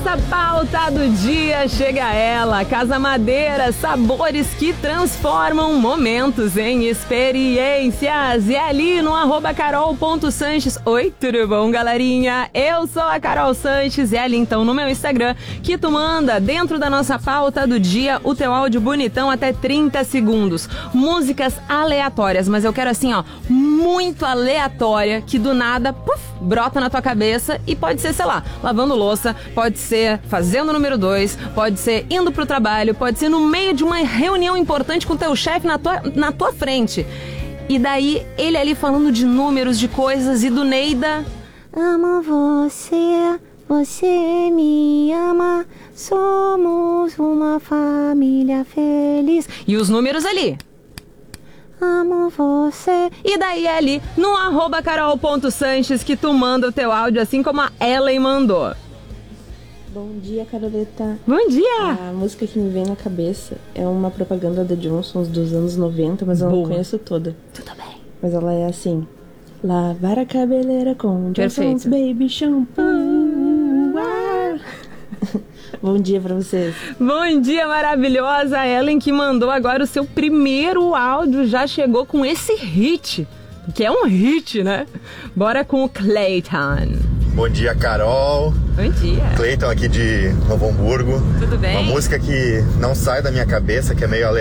nossa pauta do dia chega ela. Casa Madeira, sabores que transformam momentos em experiências. E ali no @carol.sanches. Oi, tudo bom, galerinha? Eu sou a Carol Sanches e ali então no meu Instagram que tu manda dentro da nossa pauta do dia o teu áudio bonitão até 30 segundos. Músicas aleatórias, mas eu quero assim, ó, muito aleatória, que do nada, puf, brota na tua cabeça e pode ser, sei lá, lavando louça, pode ser fazendo o número 2, pode ser indo pro trabalho, pode ser no meio de uma reunião importante com teu chefe na tua frente. E daí, ele ali falando de números, de coisas, e do Neida: amo você, você me ama, somos uma família feliz. E os números ali: amo você. E daí ali no @carol.sanches que tu manda o teu áudio, assim como a Ellen mandou. Bom dia, Caroleta. Bom dia! A música que me vem na cabeça é uma propaganda da Johnson's dos anos 90, mas eu não conheço toda. Tudo bem. Mas ela é assim: lavar a cabeleira com Johnson's Perfeito. Baby Shampoo. Bom dia pra vocês. Bom dia, maravilhosa Ellen, que mandou agora o seu primeiro áudio, já chegou com esse hit, que é um hit, né? Bora com o Clayton. Bom dia, Carol. Bom dia. Clayton aqui de Novo Hamburgo. Tudo bem? Uma música que não sai da minha cabeça, que é meio